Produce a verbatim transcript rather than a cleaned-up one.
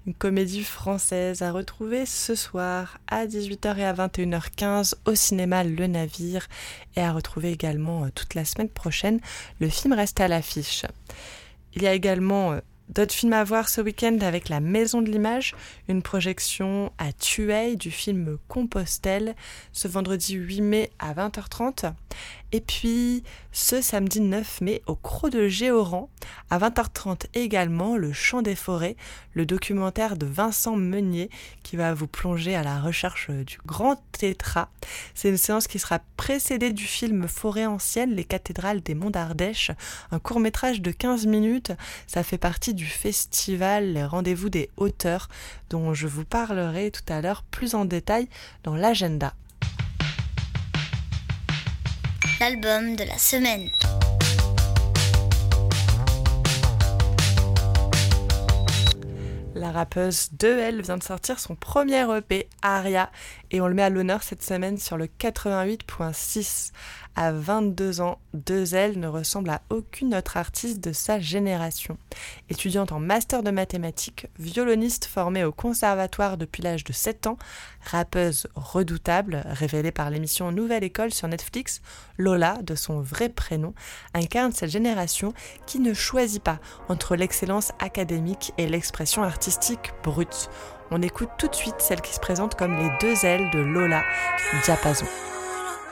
Une comédie française à retrouver ce soir à dix-huit heures et à vingt et une heures quinze au cinéma Le Navire et à retrouver également toute la semaine prochaine. Le film reste à l'affiche. Il y a également d'autres films à voir ce week-end avec La Maison de l'Image, une projection à Thueil du film Compostelle ce vendredi huit mai à vingt heures trente. Et puis ce samedi neuf mai au Crot de Géoran à vingt heures trente également Le Chant des forêts, le documentaire de Vincent Meunier qui va vous plonger à la recherche du grand tétra. C'est une séance qui sera précédée du film Forêt ancienne, les cathédrales des monts d'Ardèche, un court-métrage de quinze minutes. Ça fait partie du festival Les Rendez-vous des auteurs dont je vous parlerai tout à l'heure plus en détail dans l'agenda. L'album de la semaine. La rappeuse deux L vient de sortir son premier E P, Aria, et on le met à l'honneur cette semaine sur le quatre-vingt-huit virgule six. À vingt-deux ans, deux L ne ressemble à aucune autre artiste de sa génération. Étudiante en master de mathématiques, violoniste formée au conservatoire depuis l'âge de sept ans, rappeuse redoutable, révélée par l'émission Nouvelle École sur Netflix, Lola, de son vrai prénom, incarne cette génération qui ne choisit pas entre l'excellence académique et l'expression artistique brute. On écoute tout de suite celle qui se présente comme les deux L de Lola, Diapason.